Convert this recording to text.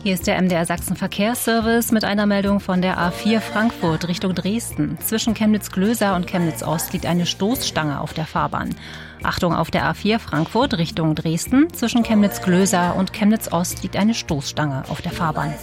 Hier ist der MDR Sachsen Verkehrsservice mit einer Meldung von der A4 Frankfurt Richtung Dresden. Zwischen Chemnitz-Glöser und Chemnitz-Ost liegt eine Stoßstange auf der Fahrbahn. Achtung, auf der A4 Frankfurt Richtung Dresden. Zwischen Chemnitz-Glöser und Chemnitz-Ost liegt eine Stoßstange auf der Fahrbahn.